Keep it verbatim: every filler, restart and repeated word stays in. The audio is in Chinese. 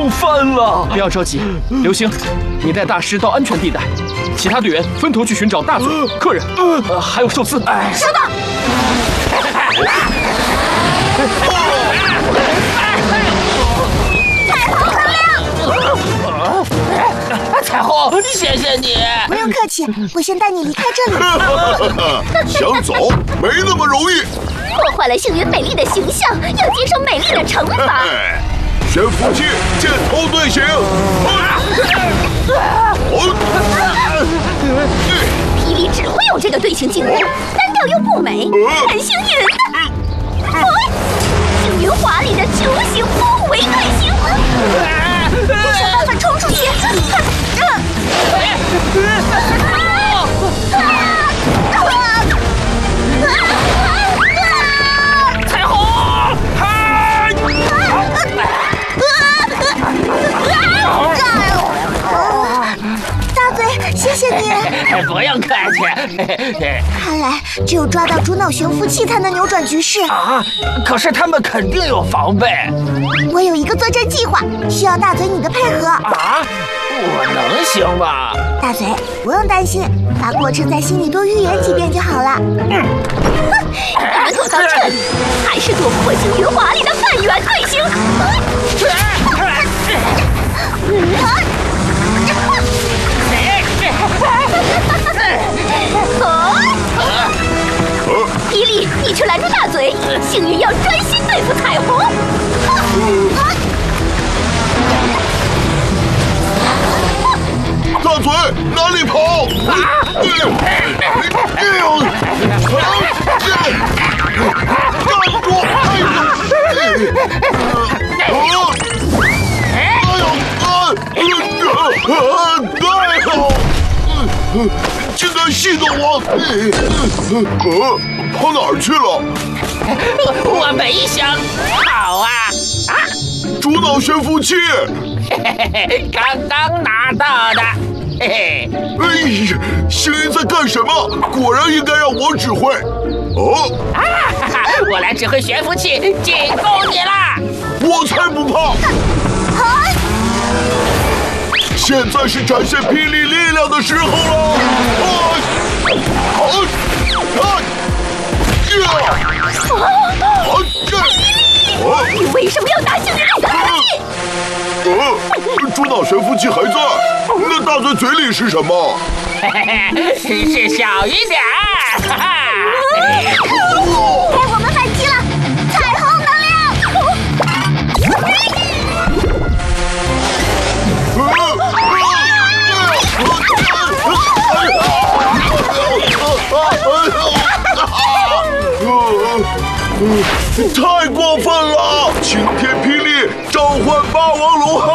又翻了！ 不要着急，流星，你带大师到安全地带，其他队员分头去寻找大嘴、客人，呃，还有寿司。哎， 收到。 彩虹，谢谢你！ 不用客气，我先带你离开这里。 想走没那么容易。 破坏了星云美丽的形象，要接受美丽的惩罚。 悬浮器箭头队形。 霹雳只会用这个队形进攻，单调又不美，看星云的。星云华丽的球形包围队形。我想办法冲出去。 彩虹，嗨！ 大嘴，谢谢你。 不用客气。 看来只有抓到主脑悬浮器才能扭转局势啊！可是他们肯定有防备。 我有一个作战计划，需要大嘴你的配合。 啊？我能行吗？ 大嘴，不用担心，把过程在心里多预演几遍就好了。嗯，你们躲到这里，还是躲不过星云华丽的半圆队形。霹雳，你去拦住大嘴，星云要专心对付彩虹。 大嘴，哪里跑？站住！哎呦！哎呦！哎呦！竟敢戏弄我！呃，跑哪儿去了？ 我没想跑啊！啊！ 主脑悬浮器， 嘿嘿嘿，刚刚拿到的。嘿嘿。 哎呀，星云在干什么？果然应该让我指挥。哦。 啊哈哈！我来指挥悬浮器进攻你啦！ 我才不怕！现在是展现霹雳力量的时候了！好，好， 你为什么要拿星云的悬浮器？ 呃，主脑悬浮器还在，那大嘴嘴里是什么？ 嘿嘿嘿，是小一点儿！哈哈！ 可恶！该我们反击了！彩虹能量！ 太过分了！晴天霹雳召唤霸王龙！